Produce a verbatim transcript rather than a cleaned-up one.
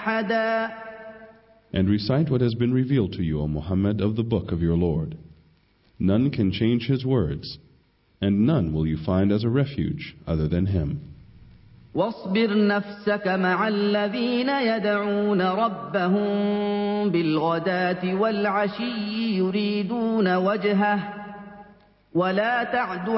أحدا. And recite what has been revealed to you, O Muhammad, of the book of your Lord. None can change his words, and none will you find as a refuge other than him. واصبر نفسك مع الذين يدعون ربهم بالغداة والعشي يريدون وجهه ولا تعد